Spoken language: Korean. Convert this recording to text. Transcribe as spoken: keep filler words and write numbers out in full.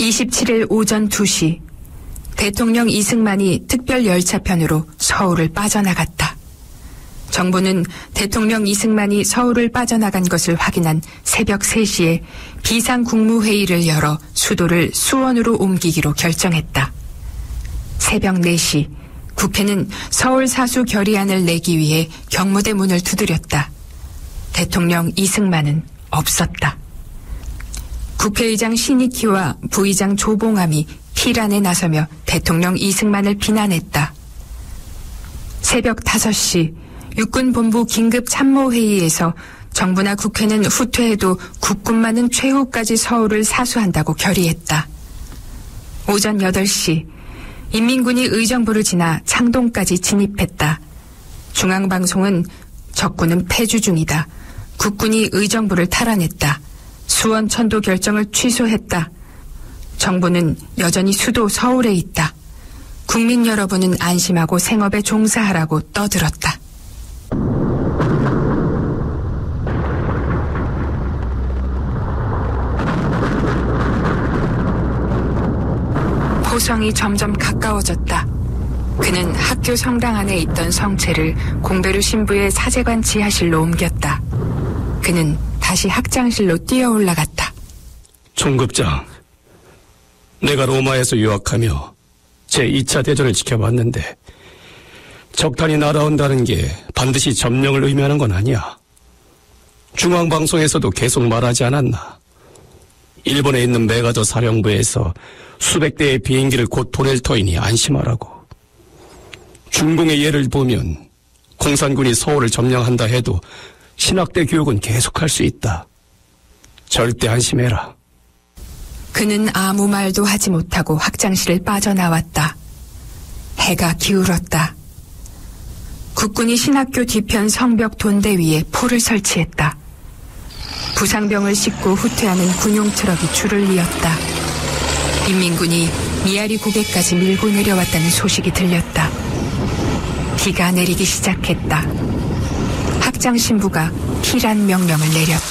이십칠일 오전 두 시 대통령 이승만이 특별 열차편으로 서울을 빠져나갔다. 정부는 대통령 이승만이 서울을 빠져나간 것을 확인한 새벽 세 시에 비상국무회의를 열어 수도를 수원으로 옮기기로 결정했다. 새벽 네 시 국회는 서울 사수 결의안을 내기 위해 경무대 문을 두드렸다. 대통령 이승만은 없었다. 국회의장 신익희와 부의장 조봉암이 피란에 나서며 대통령 이승만을 비난했다. 새벽 다섯 시 육군본부 긴급참모회의에서 정부나 국회는 후퇴해도 국군만은 최후까지 서울을 사수한다고 결의했다. 오전 여덟 시 인민군이 의정부를 지나 창동까지 진입했다. 중앙방송은 적군은 패주 중이다. 국군이 의정부를 탈환했다. 수원 천도 결정을 취소했다. 정부는 여전히 수도 서울에 있다. 국민 여러분은 안심하고 생업에 종사하라고 떠들었다. 포성이 점점 가까워졌다. 그는 학교 성당 안에 있던 성체를 공베르 신부의 사제관 지하실로 옮겼다. 그는 다시 학장실로 뛰어 올라갔다. 총급장, 내가 로마에서 유학하며 제이 차 대전을 지켜봤는데 적탄이 날아온다는 게 반드시 점령을 의미하는 건 아니야. 중앙방송에서도 계속 말하지 않았나. 일본에 있는 메가저 사령부에서 수백 대의 비행기를 곧 보낼 터이니 안심하라고. 중공의 예를 보면 공산군이 서울을 점령한다 해도 신학대 교육은 계속할 수 있다. 절대 안심해라. 그는 아무 말도 하지 못하고 학장실을 빠져나왔다. 해가 기울었다. 국군이 신학교 뒤편 성벽 돈대 위에 포를 설치했다. 부상병을 싣고 후퇴하는 군용 트럭이 줄을 이었다. 인민군이 미아리 고개까지 밀고 내려왔다는 소식이 들렸다. 비가 내리기 시작했다. 학장 신부가 피란 명령을 내렸다.